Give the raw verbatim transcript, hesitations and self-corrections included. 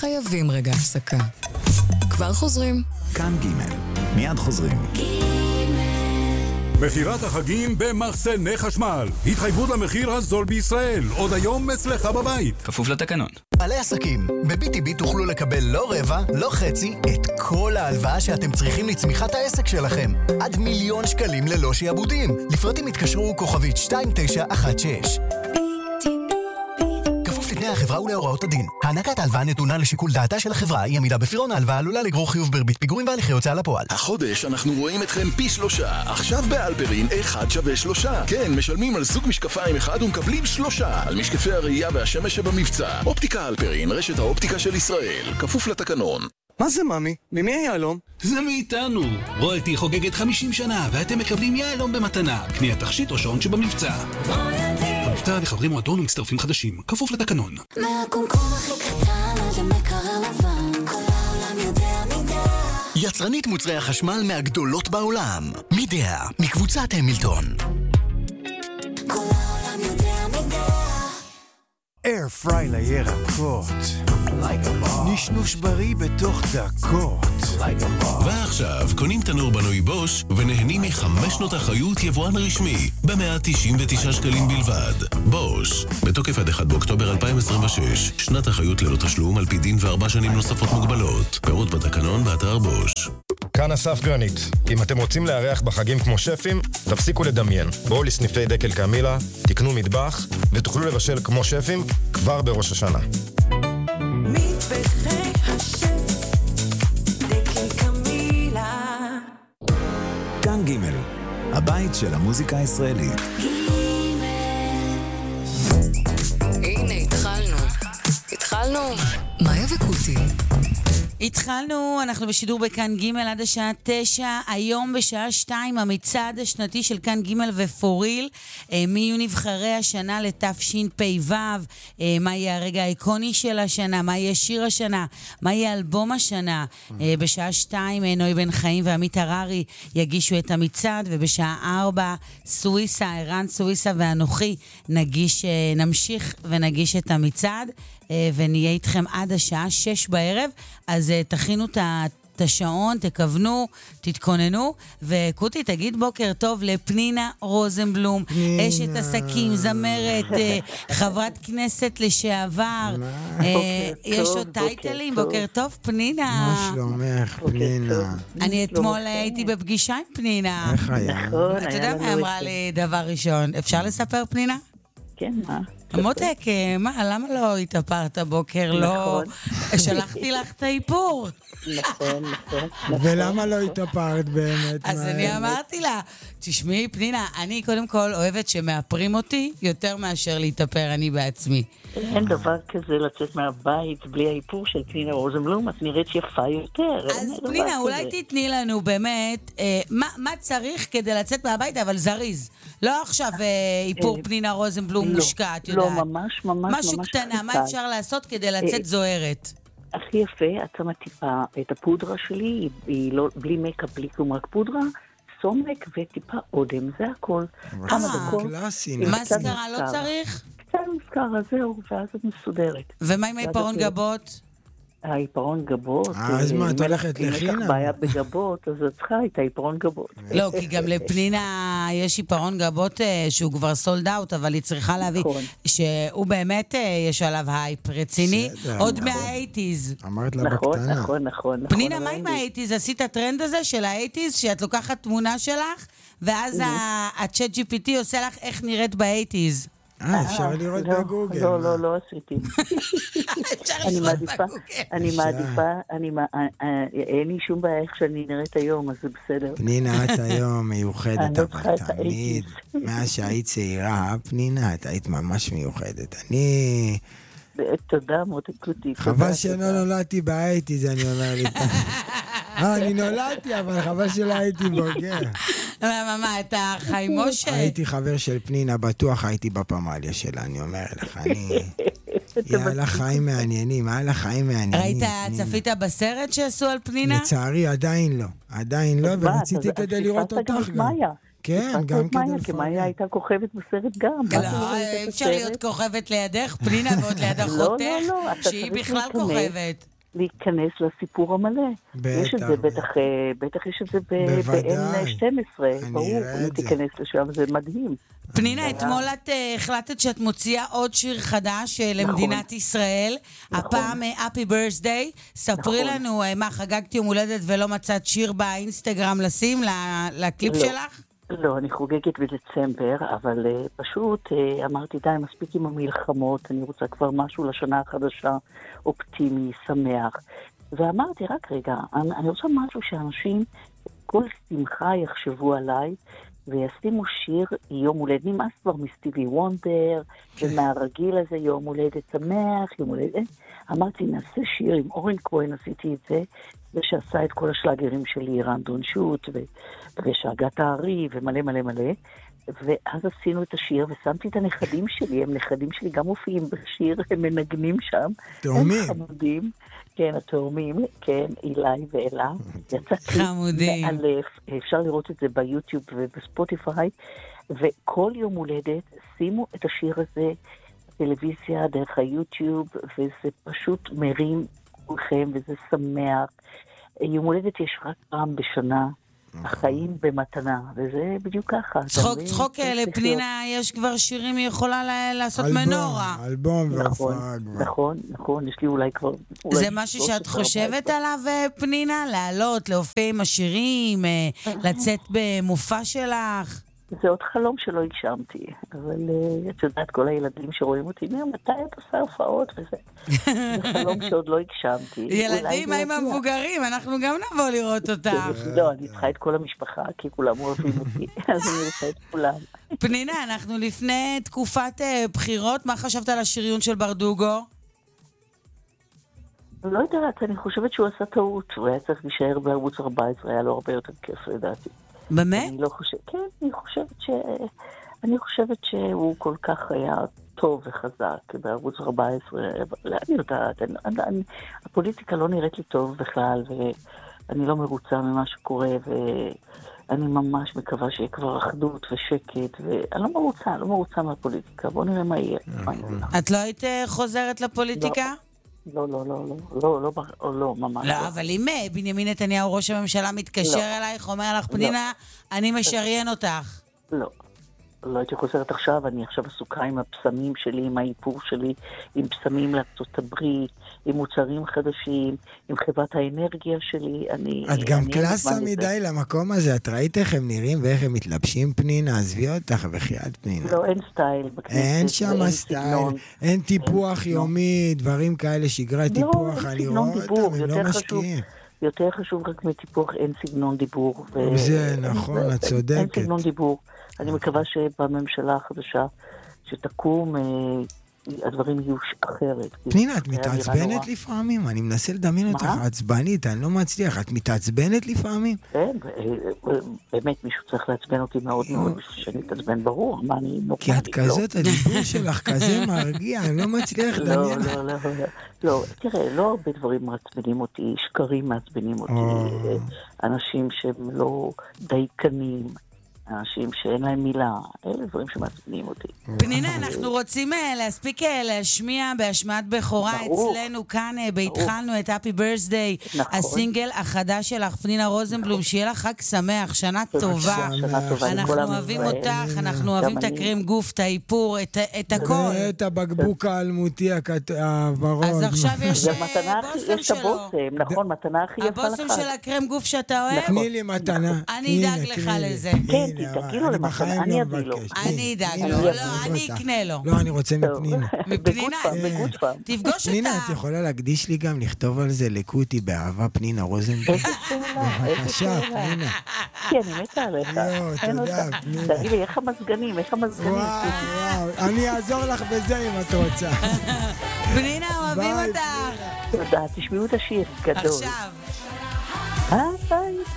חייבים רגע הפסקה. כבר חוזרים. כאן ג' מיד חוזרים. מחירת החגים במחסני חשמל. התחייבות למחיר הזול בישראל. עוד היום אצלך בבית. כפוף לתקנון. בעלי עסקים, ב-בי טי בי תוכלו לקבל לא רבע, לא חצי, את כל ההלוואה שאתם צריכים לצמיחת העסק שלכם. עד מיליון שקלים ללא שיעבודים. לפרטים התקשרו כוכבית שתיים תשע אחת שש. כפוף לתנאי החברה ולהוראות הדין. הענקת ההלוואה נתונה לשיקול דעתה של החברה. אי עמידה בפירעון ההלוואה עלולה לגרור חיוב בריבית פיגורים והליכי הוצאה לפועל. החודש אנחנו רואים אתכם פי שלושה. עכשיו באלפרין אחד שווה שלושה. כן, משלמים על סוג משקפיים אחד ומקבלים שלושה. על משקפי הראייה והשמש שבמבצע. אופטיקה אלפרין, רשת האופטיקה של ישראל. כפוף לתקנון. מה זה ממי? ממי היהלום? זה מאיתנו. רויאלטי חוגגת חמישים שנה ואתם מקבלים יהלום במתנה. קניית תכשיט או שעון שבמבצע. המבצע לחברי מועדון ומצטרפים חדשים. כפוף לתקנון. מהקומקום הכי קטן עד המקרר לבן, כל העולם יודע מידה. יצרנית מוצרי החשמל מהגדולות בעולם. מידה, מקבוצת המילטון. כל העולם יודע מידה. אייר פריי לירקות, נשנוש בריא בתוך דקות. ועכשיו קונים תנור בנוי בוש ונהנים מחמש שנות אחריות יבואן רשמי ב-מאה תשעים ותשעה שקלים בלבד. בוש, בתוקף עד אחד באוקטובר אלפיים עשרים ושש, שנת אחריות ללא תשלום על פי דין וארבע שנים נוספות מוגבלות. פירוט בתקנון באתר בוש. כאן אסף גרנית. אם אתם רוצים לארח בחגים כמו שפים, תפסיקו לדמיין. בואו לסניפי דקל קמילה, תקנו מטבח ותוכלו לבשל כמו שפים כבר בראש השנה. מטבחי השף, דקל קמילה. כאן ג' הבית של המוזיקה הישראלית. הנה, התחלנו. התחלנו. מאיה וקוטי. התחלנו, אנחנו בשידור בכאן ג' עד השעה תשע, היום בשעה שתיים המצעד השנתי של כאן ג' ופוריל, אה, מי יהיו נבחרי השנה לתשפ"ו, אה, מה יהיה הרגע האיקוני של השנה, מה יהיה שיר השנה, מה יהיה אלבום השנה. אה, בשעה שתיים אה, נוי בן חיים ועמית הררי יגישו את המצעד, ובשעה ארבע סוויסה, ערן סוויסה ואנוכי נגיש, אה, נמשיך ונגיש את המצעד. ונהיה איתכם עד השעה שש בערב, אז תכינו את השעון, תכוונו, תתכוננו, וקוטי, תגיד בוקר טוב לפנינה רוזנבלום, אשת עסקים, זמרת, חברת כנסת לשעבר, יש עוד טייטלים, בוקר טוב פנינה. מה שלומך פנינה? אני אתמול הייתי בפגישה עם פנינה. איך היה? אתה יודע מה אמרה לי דבר ראשון, אפשר לספר פנינה? כן, מה? מותק, מה, למה לא התאפרת בוקר? לא, שלחתי לך את האיפור. נכון, נכון. ולמה לא התאפרת באמת? אז אני אמרתי לה, תשמעי פנינה, אני קודם כל אוהבת שמאפרים אותי יותר מאשר להתאפר אני בעצמי. אין דבר כזה לצאת מהבית בלי האיפור של פנינה רוזנבלום, את נראית יפה יותר. אז פנינה, אולי תתני לנו באמת, מה צריך כדי לצאת מהבית, אבל זריז. לא עכשיו איפור פנינה רוזנבלום מושקעת, יודעת. לא, ממש, ממש, משהו קטנה, מה אפשר לעשות כדי לצאת זוהרת? הכי יפה, את שמה טיפה את הפודרה שלי, היא לא, בלי מקאפ, בלי כלום, רק פודרה, סומק וטיפה אודם, זה הכל. כמה דקות. מסקרה לא צריך? קצת מסקרה, זהו, ואז את מסודרת. ומה עם העיפרון גבות? העיפרון גבות. אז מה, את הולכת לחינה? אם יש לך בעיה בגבות, אז את צריכה את העיפרון גבות. לא, כי גם לפנינה יש עיפרון גבות שהוא כבר סולד אאוט, אבל היא צריכה להביא שהוא באמת יש עליו הייפ רציני, עוד מהאייטיז. אמרת לה בקטנה. נכון, נכון. פנינה, מה עם האייטיז? עשית הטרנד הזה של האייטיז, שאת לוקחת תמונה שלך, ואז הצ'אט ג'י פי טי עושה לך איך נראית באייטיז. אה, אפשר לראות בגוגל. לא, לא, לא עשיתי. אני מעדיפה, אני מעדיפה, אין לי שום בעיה איך שאני נראית היום, אז זה בסדר. פנינה, את היום מיוחדת, אבל תמיד, מאז שהיית צעירה, פנינה, את היית ממש מיוחדת. אני... תודה, מותק קוטי. חבל שלא נולדתי באייטיז, אני אומר לי. אה, אני נולדתי, אבל חבל שלא הייתי בוגר. מה, מה, אתה חיים משה? הייתי חבר של פנינה, בטוח הייתי בפמליה שלה, אני אומר לך, אני... היה לה חיים מעניינים, היה לה חיים מעניינים. ראית, צפית בסרט שעשו על פנינה? לצערי, עדיין לא. עדיין לא, ורציתי כדי לראות אותך גם. כן, גם כדי לפרק. כי מאיה הייתה כוכבת בסרט גם. לא, אפשר להיות כוכבת לידך, פנינה, ועוד לידך אותך, שהיא בכלל כוכבת. להיכנס לסיפור המלא. בטח. יש את זה, בטח, בטח יש את זה ב-אם שתים עשרה. ברור, אם תיכנס לשם, זה מדהים. פנינה, אתמול את החלטת שאת מוציאה עוד שיר חדש למדינת ישראל. הפעם Happy Birthday. ספרי לנו מה, חגגתי יום הולדת ולא מצאת שיר באינסטגרם לשים לקליפ שלך? לא, אני חוגגת בדצמבר, אבל uh, פשוט uh, אמרתי, די, מספיק עם המלחמות, אני רוצה כבר משהו לשנה החדשה, אופטימי, שמח. ואמרתי, רק רגע, אני, אני רוצה משהו שאנשים, כל שמחה יחשבו עליי, וישימו שיר יום הולדת, נמאס כבר מסטיבי וונדר, ומהרגיל הזה יום הולדת שמח, יום הולדת. אמרתי, נעשה שיר עם אורן כהן, עשיתי את זה, ושעשה את כל השלאגרים שלי, רנדון שוט, ו... ושאגת הארי, ומלא מלא מלא, ואז עשינו את השיר, ושמתי את הנכדים שלי, הם נכדים שלי גם מופיעים בשיר, הם מנגנים שם. תאומים. הם חמודים, כן, התאומים, כן, אילי ואלה. יצא חמודים. מאלף, אפשר לראות את זה ביוטיוב ובספוטיפיי, וכל יום הולדת, שימו את השיר הזה, טלוויזיה, דרך היוטיוב, וזה פשוט מרים כולכם, וזה שמח. יום הולדת יש רק פעם בשנה, החיים במתנה, וזה בדיוק ככה. צחוק, צחוק, לפנינה יש כבר שירים, היא יכולה לעשות מנורה. אלבום והופעה. נכון, נכון, יש לי אולי כבר... זה משהו שאת חושבת עליו, פנינה? לעלות, להופיע עם השירים, לצאת במופע שלך? זה עוד חלום שלא הגשמתי, אבל את יודעת, כל הילדים שרואים אותי, מתי את עושה הופעות וזה? זה חלום שעוד לא הגשמתי. ילדים, מה עם המבוגרים? אנחנו גם נבוא לראות אותך. לא, אני צריכה את כל המשפחה, כי כולם אוהבים אותי, אז אני רוצה את כולם. פנינה, אנחנו לפני תקופת בחירות, מה חשבת על השריון של ברדוגו? לא יודעת, אני חושבת שהוא עשה טעות, הוא היה צריך להישאר בערוץ ארבע עשרה, היה לו הרבה יותר כיף לדעתי. באמת? אני לא חושבת, כן, אני חושבת ש... אני חושבת שהוא כל כך היה טוב וחזק בערוץ ארבע עשרה, אני יודעת, אני, אני, הפוליטיקה לא נראית לי טוב בכלל, ואני לא מרוצה ממה שקורה, ואני ממש מקווה שיהיה כבר אחדות ושקט, ואני לא מרוצה, לא מרוצה מהפוליטיקה, בואו נראה מה יהיה. את לא היית חוזרת לפוליטיקה? לא, לא, לא, לא, לא, לא, לא, ממש. לא, אבל אם בנימין נתניהו, ראש הממשלה, מתקשר אלייך, אומר לך, פנינה, אני משריין אותך. לא, לא הייתי חוזרת עכשיו, אני עכשיו עסוקה עם הפסמים שלי, עם האיפור שלי, עם פסמים לארצות הברית, עם מוצרים חדשים, עם חברת האנרגיה שלי, אני... את גם קלאסה מדי למקום הזה, את ראית איך הם נראים ואיך הם מתלבשים, פנינה, עזבי אותך בחייאת פנינה. לא, אין סטייל בכנסת. אין שם סטייל, אין טיפוח יומי, דברים כאלה, שגרת טיפוח, אני רואה אותם, הם לא משקיעים. יותר חשוב רק מטיפוח, אין סגנון דיבור. זה נכון, את צודקת. אין סגנון דיבור. אני מקווה שבממשלה החדשה שתקום, הדברים יהיו אחרת. פנינה, את מתעצבנת לפעמים? אני מנסה לדמיין אותך עצבנית, אני לא מצליח. את מתעצבנת לפעמים? כן, באמת מישהו צריך לעצבן אותי מאוד מאוד, שאני מתעצבן ברור, מה אני נורמלית. כי את כזאת, הדיבור שלך כזה מרגיע, אני לא מצליח לדמיין. לא, לא, לא, לא, תראה, לא הרבה דברים מעצבנים אותי, שקרים מעצבנים אותי, אנשים שהם לא דייקנים, אנשים שאין להם מילה, אלה דברים שמעצבנים אותי. פנינה, אנחנו רוצים להספיק להשמיע בהשמעת בכורה אצלנו כאן, בהתחלנו את Happy Birthday, הסינגל החדש שלך, פנינה רוזנבלום, שיהיה לך חג שמח, שנה טובה. אנחנו אוהבים אותך, אנחנו אוהבים את הקרם גוף, את האיפור, את הכל. ואת הבקבוק האלמותי הוורוד. אז עכשיו יש בושם שלו. נכון, מתנה הכי יפה לך. הבושם של הקרם גוף שאתה אוהב. תני לי מתנה. אני אדאג לך לזה. תגידו למחנה, אני אביא לו. אני אדאג לו, לא, אני אקנה לו. לא, אני רוצה מפנינה. מפנינה, תפגוש אותה. פנינה, את יכולה להקדיש לי גם לכתוב על זה לקוטי באהבה פנינה רוזנבלום? בבקשה, פנינה. כן, אני מתה עליך. תודה, פנינה. תגיד לי, איך המזגנים, איך המזגנים? וואו, וואו, אני אעזור לך בזה אם את רוצה. פנינה, אוהבים אותך. תודה, תשמעו את השיר, גדול. עכשיו. ביי.